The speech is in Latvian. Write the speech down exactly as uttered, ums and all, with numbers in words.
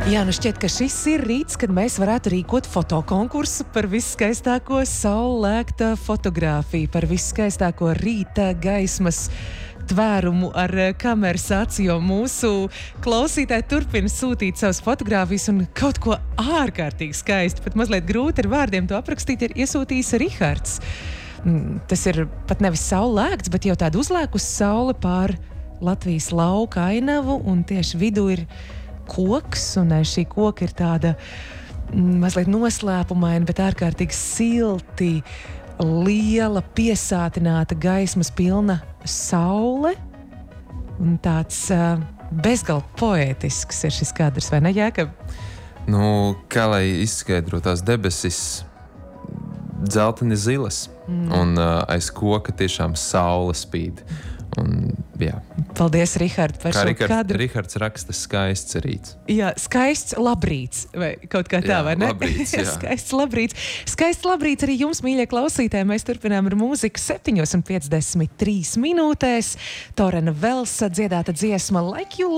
Jā, nu šķiet, ka šis ir rīts, kad mēs varētu rīkot fotokonkursu par visskaistāko saulēkta fotogrāfiju, par visskaistāko rīta gaismas tvērumu ar kameras aci, jo mūsu klausītāji turpina sūtīt savas fotogrāfijas un kaut ko ārkārtīgi skaisti, pat mazliet grūti ar vārdiem to aprakstīt, ir iesūtījis Rihards. Tas ir pat nevis saulēkts, bet jau tāda uzlēkus saule pār Latvijas lauka ainavu, un tieši vidū ir koks, un šī koka ir tāda mazliet noslēpumaina, bet ārkārtīgi silti, liela, piesātināta gaismas pilna saule, un tāds uh, bezgalīgi poētisks ir šis kadrs, vai ne, Jēkab? Nu, kā lai izskaidro tās debesis, dzelteni zilas, mm. un uh, aiz koka tiešām saule spīd. Un, jā. Paldies, Rihard, par kā šo Rihards, kadru. Rihards raksta skaists rīts. Jā, skaists labrīts, vai kaut kā tā, jā, vai ne? Labrīts, jā. skaists labrīts. Skaists labrīts arī jums, mīļie klausītāji. Mēs turpinām ar mūziku septiņos un piecdesmit trīs minūtēs. Torena Velsa dziedāta dziesma Like You